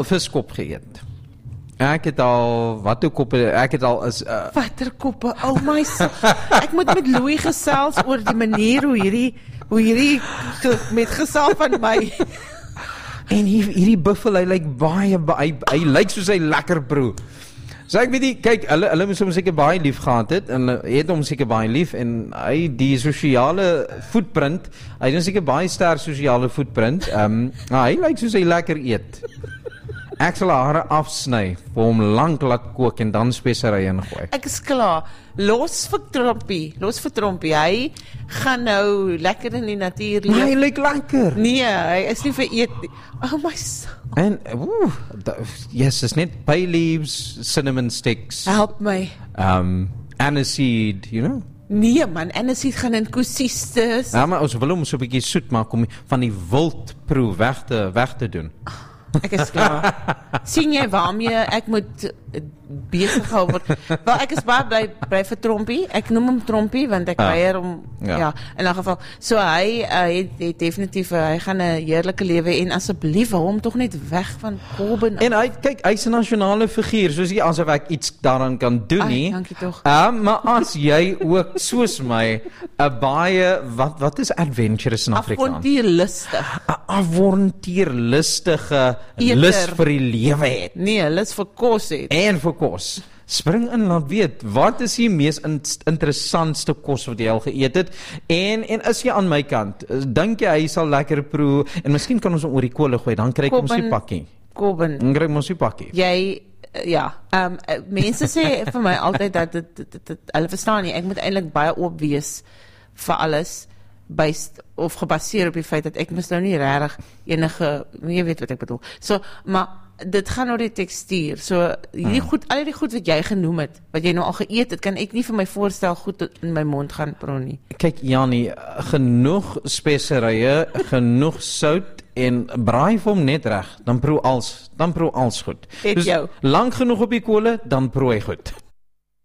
viskop geëet. Ek het al, wat ook koppe, ek het al is, Watter koppe, oh my ek moet met Louis gesels oor die manier hoe hierdie metgesel van my. en hierdie buffel, hy lyk baie, hy lyk soos hy lekker broer. So ek weet nie, kyk, hulle moes hom seker baie lief gehad het, en hulle het hom seker baie lief, en hy, die sosiale footprint, hy het seker baie sterk sosiale footprint, hy lyk soos hy lekker eet. Ek sal hare afsny, vir hom lank laat kook, en dan speserye ingooi. Ek is klaar, los vir Trompie, hy gaan nou lekker in die natuur leef. Maar hy lyk lekker. Nee, hy is nie vir eet nie. Oh my En, yes, is net bay leaves, cinnamon sticks, help my. aniseed, you know. Nee man, aniseed gaan in koesiestes. Ja, maar ons wil hom so 'n bietjie soet maak om van die wildproe weg te doen. Ek is klaar. Sien jy waarmee ek moet besig hou word? Wel, ek is baie bly vir Trompie. Ek noem hom Trompie want ek weier om ja, in 'n geval. So hy het definitief hy gaan 'n heerlike lewe en asseblief hou hom tog net weg van Corbin. En hy's 'n nasionale figuur, soos nie asof ek iets daaraan kan doen nie. Dankie tog. Maar as jy ook soos my 'n baie wat is adventurous in Afrikaans? Avontuurlustig. 'n avontuurlustige Eter. lus vir die lewe het. Nee, lus vir kos het. En vir kos. Spring in, laat weet, wat is die mees interessantste kos wat jy al geëet het? En is jy aan my kant? Dink jy hy sal lekker proe? En miskien kan ons hom oor die kolle gooi, dan kry ek ons die pakkie. Corbin. Dan kry ek ons die pakkie. Jy ja, mense sê vir my altyd dat hulle verstaan nie, ek moet eintlik baie oop wees vir alles of gebaseer op die feit dat ek mis nou nie regtig enige, jy weet wat ek bedoel. So, maar dit gaan oor die tekstuur. So hierdie goed, al die goed wat jy genoem het, wat jy nou al geëet het, kan ek nie vir my voorstel goed in my mond gaan proe nie. Kyk Janie, genoeg speserye, genoeg sout en braai vir hom net reg, dan proe als goed. Het Dus jou. lank genoeg op die kolle, dan proe hy goed.